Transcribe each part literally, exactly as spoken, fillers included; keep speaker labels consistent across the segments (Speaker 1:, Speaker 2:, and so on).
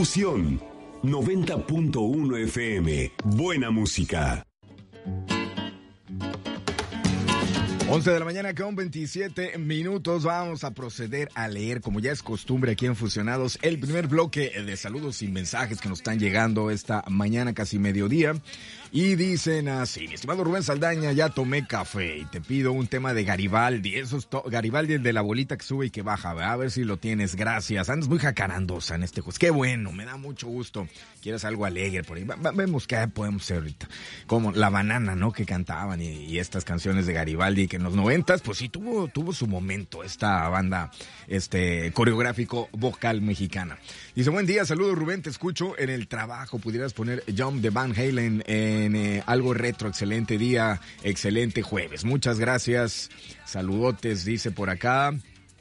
Speaker 1: Fusión noventa punto uno F M. Buena música.
Speaker 2: once de la mañana con veintisiete minutos. Vamos a proceder a leer, como ya es costumbre aquí en Fusionados, el primer bloque de saludos y mensajes que nos están llegando esta mañana, casi mediodía. Y dicen así: mi estimado Rubén Saldaña, ya tomé café y te pido un tema de Garibaldi. Eso es to- Garibaldi, el de la bolita que sube y que baja, ¿verdad? A ver si lo tienes. Gracias. Andas muy jacarandosa en este juego. Qué bueno, me da mucho gusto. ¿Quieres algo alegre por ahí? Va- va- vemos qué podemos hacer ahorita. Como La Banana, ¿no? Que cantaban y, y estas canciones de Garibaldi que en los noventas, pues sí tuvo, tuvo su momento esta banda este coreográfico vocal mexicana. Dice: buen día, saludos Rubén, te escucho en el trabajo. ¿Pudieras poner Jump de Van Halen en eh, algo retro? Excelente día, excelente jueves. Muchas gracias. Saludotes, dice por acá.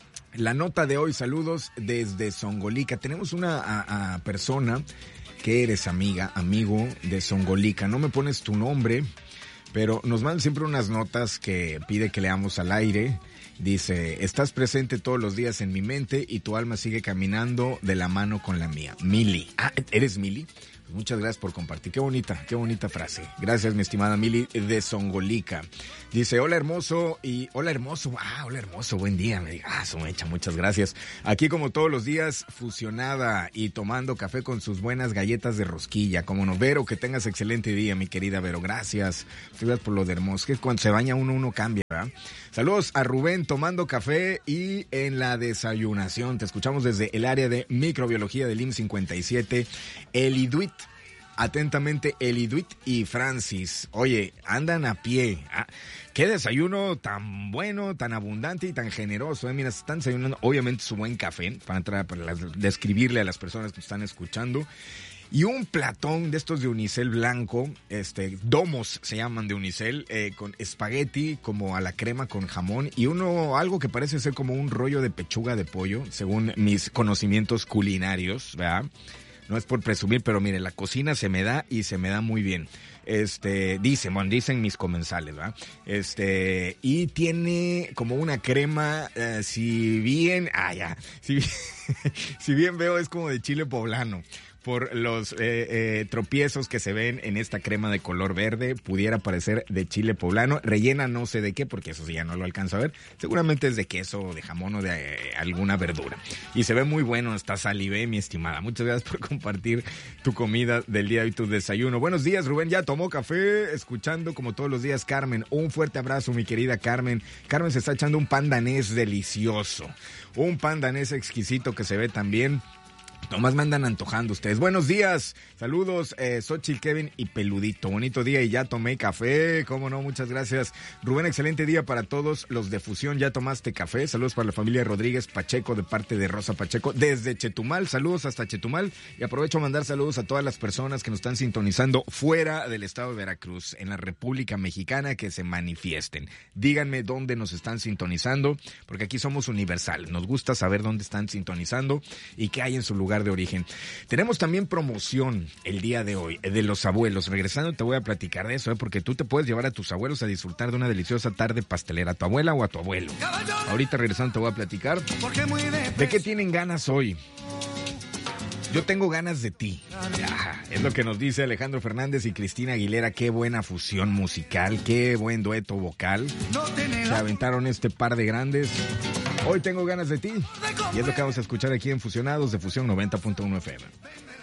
Speaker 2: La nota de hoy, saludos desde Zongolica. Tenemos una a, a persona que eres amiga, amigo de Zongolica. No me pones tu nombre, pero nos mandan siempre unas notas que pide que leamos al aire. Dice: estás presente todos los días en mi mente y tu alma sigue caminando de la mano con la mía. Mili. Ah, ¿eres Mili? Pues muchas gracias por compartir. Qué bonita, qué bonita frase. Gracias, mi estimada Mili de Zongolica. Dice: hola hermoso y hola hermoso. Ah, hola hermoso, buen día. Me diga, ah, su mecha, muchas gracias. Aquí como todos los días, fusionada y tomando café con sus buenas galletas de rosquilla. Como no, Vero, que tengas excelente día, mi querida Vero. Gracias. Gracias por lo de hermoso. Que cuando se baña uno, uno cambia, ¿verdad? Saludos a Rubén tomando café y en la desayunación. Te escuchamos desde el área de microbiología del I M S S cincuenta y siete. Eliduit. Atentamente, Eliduit y Francis. Oye, andan a pie. Ah, qué desayuno tan bueno, tan abundante y tan generoso. ¿eh? Mira, están desayunando, obviamente, su buen café para entrar, para las, describirle a las personas que están escuchando. Y un platón de estos de unicel blanco, este, domos se llaman de unicel, eh, con espagueti como a la crema con jamón y uno, algo que parece ser como un rollo de pechuga de pollo, según mis conocimientos culinarios, ¿verdad? No es por presumir, pero mire, la cocina se me da y se me da muy bien. Este, dicen, bueno, dicen mis comensales, ¿verdad? Este, y tiene como una crema, eh, si bien, ah, ya, si, si bien veo es como de chile poblano. Por los eh, eh, tropiezos que se ven en esta crema de color verde, pudiera parecer de chile poblano, rellena no sé de qué, porque eso sí ya no lo alcanzo a ver, seguramente es de queso, de jamón o de eh, alguna verdura, y se ve muy bueno, hasta salivé, mi estimada. Muchas gracias por compartir tu comida del día y tu desayuno. Buenos días, Rubén, ya tomó café, escuchando como todos los días, Carmen. Un fuerte abrazo, mi querida Carmen. Carmen se está echando un pan danés delicioso, un pan danés exquisito que se ve también. Nomás me andan antojando ustedes. Buenos días, saludos, eh, Xochitl, Kevin y Peludito. Bonito día y ya tomé café, cómo no, muchas gracias. Rubén, excelente día para todos los de Fusión, ya tomaste café. Saludos para la familia Rodríguez Pacheco de parte de Rosa Pacheco desde Chetumal. Saludos hasta Chetumal y aprovecho a mandar saludos a todas las personas que nos están sintonizando fuera del estado de Veracruz, en la República Mexicana, que se manifiesten. Díganme dónde nos están sintonizando, porque aquí somos universales. Nos gusta saber dónde están sintonizando y qué hay en su lugar de origen. Tenemos también promoción el día de hoy de los abuelos. Regresando te voy a platicar de eso, ¿eh? Porque tú te puedes llevar a tus abuelos a disfrutar de una deliciosa tarde pastelera, a tu abuela o a tu abuelo. Ahorita regresando te voy a platicar de qué tienen ganas hoy. Yo tengo ganas de ti. Ah, es lo que nos dice Alejandro Fernández y Cristina Aguilera. Qué buena fusión musical, qué buen dueto vocal. Se aventaron este par de grandes. Hoy tengo ganas de ti. Y es lo que vamos a escuchar aquí en Fusionados de Fusión noventa punto uno F M.